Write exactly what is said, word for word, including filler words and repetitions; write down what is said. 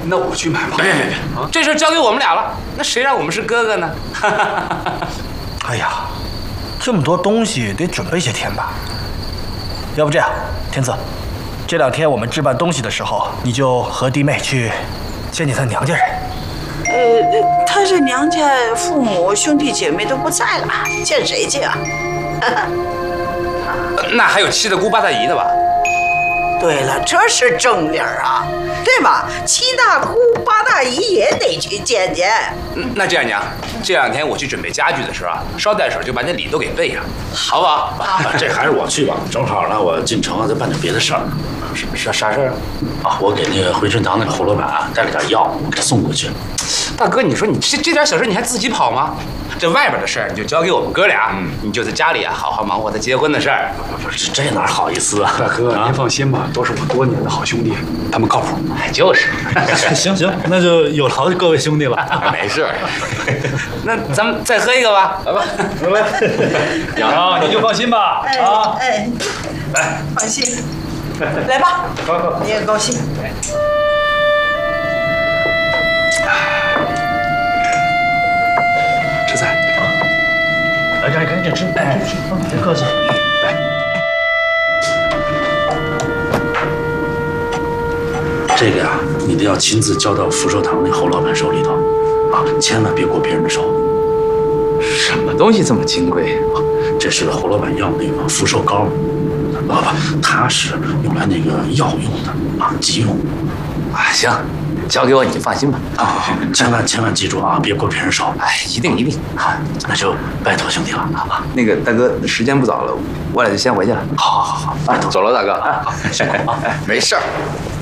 那我去买吧。 别别别别，这事交给我们俩了，那谁让我们是哥哥呢？ 哎呀，这么多东西得准备些天吧。要不这样，天子，这两天我们置办东西的时候，你就和弟妹去见见他娘家人。 呃，他这娘家父母兄弟姐妹都不在了，见谁去啊？ 那还有七大姑八大姨的吧？ 对了，这是正理儿啊，对吧？七大姑八大姨也得去见见。 嗯那这样娘，这两天我去准备家具的时候啊，捎带手就把那礼都给备上，好不好？ 啊，这还是我去吧，正好呢，我进城啊，再办点别的事儿。 啥啥事儿啊？ 啊，我给那个回春堂那个胡老板啊带了点药，我给他送过去。 大哥，你说你这这点小事你还自己跑吗？这外边的事儿你就交给我们哥俩，嗯，你就在家里啊好好忙活他结婚的事儿。 不是这哪好意思啊？ 大哥，您放心吧，都是我多年的好兄弟，他们靠谱。 哎，就是。 行行，那就有劳各位兄弟了。 没事。那咱们再喝一个吧，来吧， 来。娘，你就放心吧。 哎啊， 哎， 来， 放心，来吧，你也高兴。 吃菜。 来，赶紧赶紧吃，哎，吃吃，别客气。来，这个呀，你得要亲自交到福寿堂那侯老板手里头，啊，千万别过别人的手。 什么东西这么金贵？ 这是侯老板要那个福寿膏，不不，它是用来那个药用的啊，急用。 啊，行，交给我你就放心吧。 啊，千万千万记住啊，别过别人手。 哎，一定一定。 好，那就拜托兄弟了啊。 那个大哥，时间不早了，我俩就先回去了。 好好好好，拜托， 走了，大哥。 好，辛苦啊。 没事儿。